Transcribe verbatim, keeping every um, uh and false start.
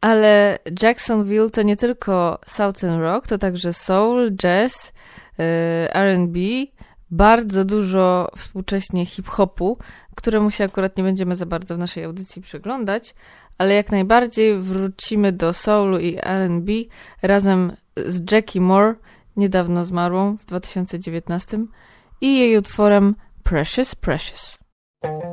Ale Jacksonville to nie tylko Southern Rock, to także soul, jazz, R and B, bardzo dużo współcześnie hip-hopu, któremu się akurat nie będziemy za bardzo w naszej audycji przyglądać, ale jak najbardziej wrócimy do soulu i R and B razem z Jackie Moore, niedawno zmarłą w dwa tysiące dziewiętnastym, i jej utworem Precious Precious.